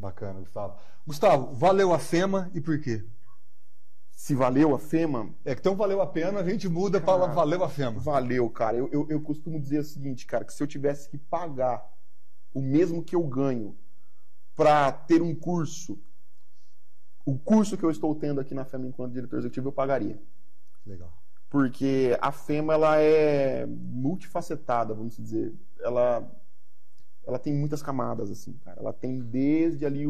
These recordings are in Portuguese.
Bacana, Gustavo. Gustavo, valeu a FEMA e por quê? Se valeu a FEMA? É que então valeu a pena, a gente muda para valeu a FEMA. Valeu, cara. Eu costumo dizer o seguinte, cara, que se eu tivesse que pagar o mesmo que eu ganho para ter um curso, o curso que eu estou tendo aqui na FEMA enquanto diretor executivo, eu pagaria. Legal. Porque a FEMA, ela é multifacetada, vamos dizer. Ela tem muitas camadas, assim, cara. Ela tem desde ali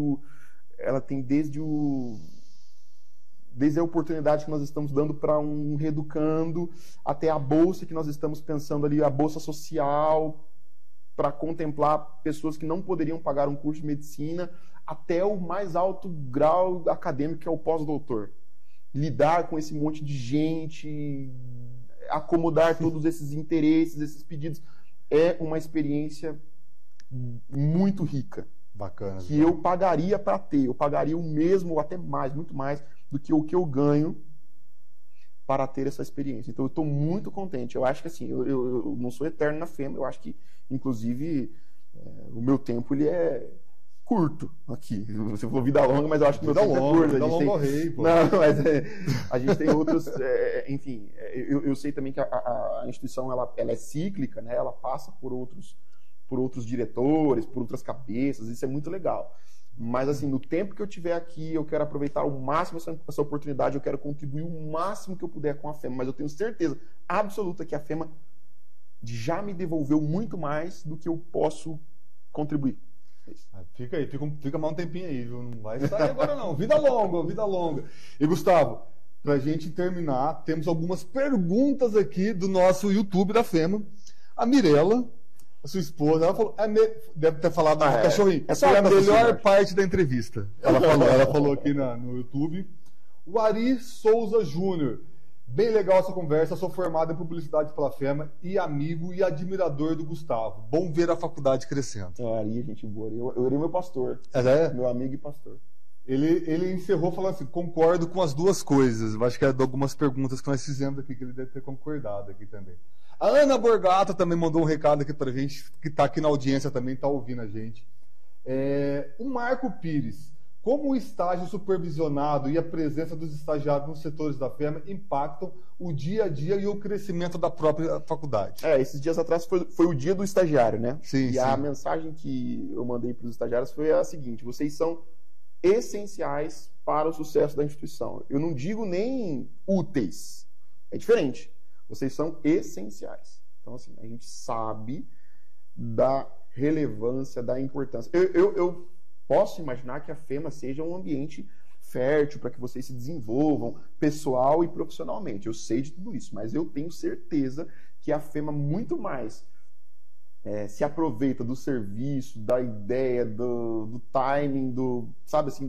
desde a oportunidade que nós estamos dando para um reeducando, até a bolsa que nós estamos pensando ali, a bolsa social, para contemplar pessoas que não poderiam pagar um curso de medicina, até o mais alto grau acadêmico, que é o pós-doutor. Lidar com esse monte de gente, acomodar todos esses interesses, esses pedidos, é uma experiência muito rica. Bacana. Que eu pagaria para ter. Eu pagaria o mesmo, ou até mais, muito mais, do que o que eu ganho para ter essa experiência. Então eu estou muito contente. Eu acho que assim, eu não sou eterno na FEMA, eu acho que, inclusive, o meu tempo ele é curto aqui. Você falou vida longa, mas eu acho que o meu tempo é curto. Vida longa ao rei, pô. Não, mas a gente tem outros... enfim, eu sei também que a instituição ela é cíclica, né? Ela passa por outros diretores, por outras cabeças, isso é muito legal. Mas, assim, no tempo que eu tiver aqui, eu quero aproveitar ao máximo essa oportunidade, eu quero contribuir o máximo que eu puder com a FEMA, mas eu tenho certeza absoluta que a FEMA já me devolveu muito mais do que eu posso contribuir. Fica aí, fica mais um tempinho aí, viu? Não vai sair agora não. Vida longa, vida longa. E, Gustavo, pra gente terminar, temos algumas perguntas aqui do nosso YouTube da FEMA. A Mirella, a sua esposa, ela falou, deve ter falado do cachorrinho. Essa foi a melhor parte da entrevista. Ela falou aqui no YouTube. O Ari Souza Júnior. Bem legal essa conversa. Sou formado em publicidade pela FEMA e amigo e admirador do Gustavo. Bom ver a faculdade crescendo. Ari, gente boa. Eu era meu pastor. Meu amigo e pastor. Ele encerrou falando assim, concordo com as duas coisas. Eu acho que é de algumas perguntas que nós fizemos aqui, que ele deve ter concordado aqui também. A Ana Borgato também mandou um recado aqui pra gente, que está aqui na audiência também, está ouvindo a gente. O Marco Pires, como o estágio supervisionado e a presença dos estagiários nos setores da FEMA impactam o dia a dia e o crescimento da própria faculdade? Esses dias atrás foi o dia do estagiário, né? Sim. A mensagem que eu mandei para os estagiários foi a seguinte: vocês são essenciais para o sucesso da instituição. Eu não digo nem úteis, é diferente. Vocês são essenciais. Então, assim, a gente sabe da relevância, da importância. Eu posso imaginar que a FEMA seja um ambiente fértil para que vocês se desenvolvam pessoal e profissionalmente. Eu sei de tudo isso, mas eu tenho certeza que a FEMA muito mais se aproveita do serviço, da ideia, do timing, sabe assim,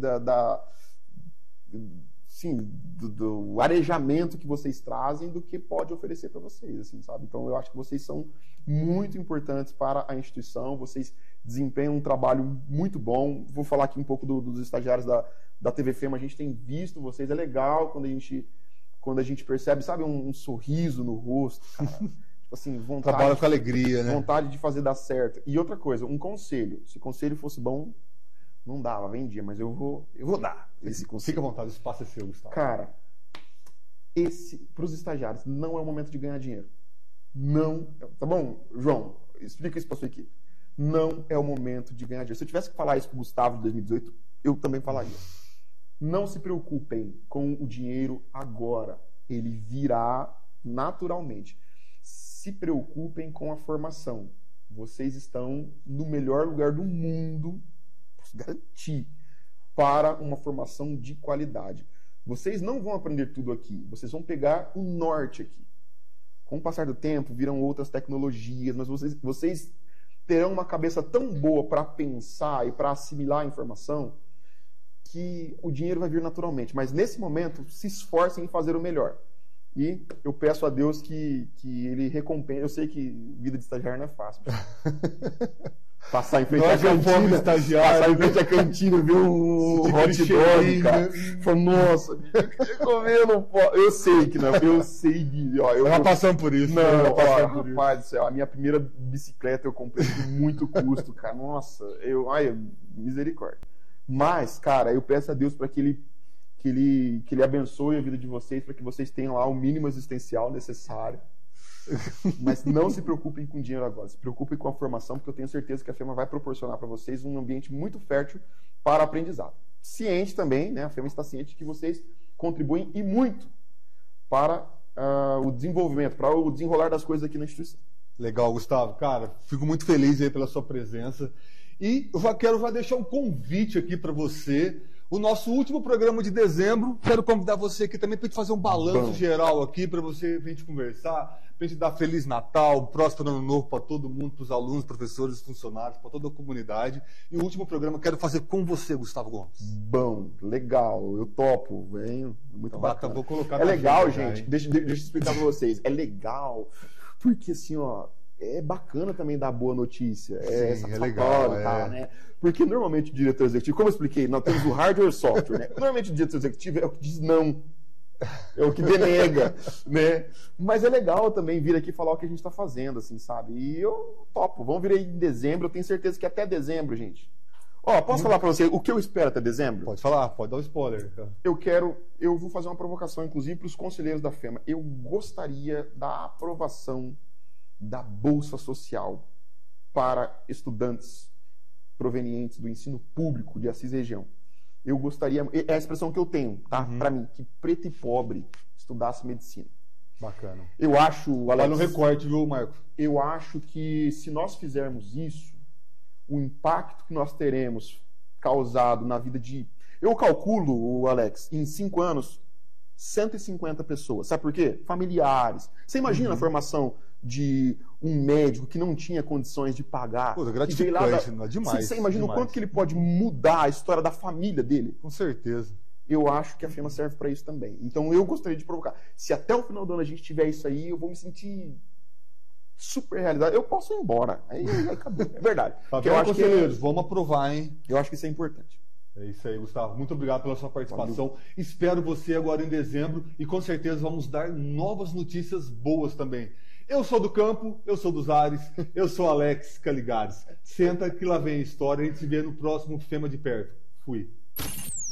do arejamento que vocês trazem do que pode oferecer para vocês, assim, sabe? Então eu acho que vocês são muito importantes para a instituição, vocês desempenham um trabalho muito bom. Vou falar aqui um pouco dos estagiários da TV FEMA. A gente tem visto vocês, é legal quando a gente percebe, sabe, um sorriso no rosto, cara. Tipo assim, vontade, trabalho com alegria, né? Vontade de fazer dar certo. E outra coisa, um conselho, se o conselho fosse bom, não dava, vendia, mas eu vou dar esse conselho. Fica à vontade, o espaço é seu, Gustavo. Cara, para os estagiários, não é o momento de ganhar dinheiro. Não. Tá bom, João? Explica isso para sua equipe. Não é o momento de ganhar dinheiro. Se eu tivesse que falar isso para o Gustavo de 2018, eu também falaria. Não se preocupem com o dinheiro agora. Ele virá naturalmente. Se preocupem com a formação. Vocês estão no melhor lugar do mundo, posso garantir, para uma formação de qualidade. Vocês não vão aprender tudo aqui. Vocês vão pegar o norte aqui. Com o passar do tempo, virão outras tecnologias, mas vocês terão uma cabeça tão boa para pensar e para assimilar a informação que o dinheiro vai vir naturalmente. Mas nesse momento, se esforcem em fazer o melhor. E eu peço a Deus que Ele recompense. Eu sei que vida de estagiário não é fácil. Passar em frente à cantina, passar em frente à cantina, ver um hot dog, cara. Fala, nossa, eu queria comer, eu não posso. Eu sei que não, eu sei disso. Eu já passando por isso. Não, rapaz do céu, a minha primeira bicicleta eu comprei com muito custo, cara. Nossa, misericórdia. Mas, cara, eu peço a Deus para que ele abençoe a vida de vocês, para que vocês tenham lá o mínimo existencial necessário. Mas não se preocupem com dinheiro agora, se preocupem com a formação, porque eu tenho certeza que a FEMA vai proporcionar para vocês um ambiente muito fértil para aprendizado. Ciente também, né? A FEMA está ciente que vocês contribuem e muito para o desenvolvimento, para o desenrolar das coisas aqui na instituição. Legal, Gustavo. Cara, fico muito feliz aí pela sua presença. E eu quero deixar um convite aqui para você. O nosso último programa de dezembro, quero convidar você aqui também para a gente fazer um balanço geral aqui, para a gente conversar, para a gente dar Feliz Natal, próspero Ano Novo para todo mundo, para os alunos, professores, funcionários, para toda a comunidade. E o último programa eu quero fazer com você, Gustavo Gomes. Bom, legal, eu topo, venho, muito bacana. Vou colocar é legal, agenda, gente, deixa eu explicar para vocês, é legal, porque assim, ó, é bacana também dar boa notícia, é legal, tal, né? Porque normalmente o diretor executivo, como eu expliquei, nós temos o hardware e o software, né? Normalmente o diretor executivo é o que diz não, é o que denega, né? Mas é legal também vir aqui falar o que a gente está fazendo, assim, sabe? E eu topo, vamos vir aí em dezembro, eu tenho certeza que até dezembro, gente. Ó, posso falar para você o que eu espero até dezembro? Pode falar, pode dar um spoiler. Cara. Eu vou fazer uma provocação, inclusive, para os conselheiros da FEMA. Eu gostaria da aprovação da Bolsa Social para estudantes provenientes do ensino público de Assis Região. Eu gostaria, é a expressão que eu tenho, tá? Para mim, que preto e pobre estudasse medicina. Bacana. Eu acho, Alex, vai no recorte, viu, Marco? Eu acho que se nós fizermos isso, o impacto que nós teremos causado na vida de... Eu calculo, Alex, em 5 anos, 150 pessoas. Sabe por quê? Familiares. Você imagina a formação de um médico que não tinha condições de pagar. Pô, gratificante, não é demais. Você imagina demais. O quanto que ele pode mudar a história da família dele? Com certeza. Eu acho que a FEMA serve para isso também. Então eu gostaria de provocar. Se até o final do ano a gente tiver isso aí, eu vou me sentir super realizado. Eu posso ir embora. Aí acabou. É verdade. Tá vendo, conselheiros? Vamos aprovar, hein? Eu acho que isso é importante. É isso aí, Gustavo. Muito obrigado pela sua participação. Valeu. Espero você agora em dezembro e com certeza vamos dar novas notícias boas também. Eu sou do campo, eu sou dos ares, eu sou Alex Caligares. Senta que lá vem a história, a gente se vê no próximo FEMA de perto. Fui.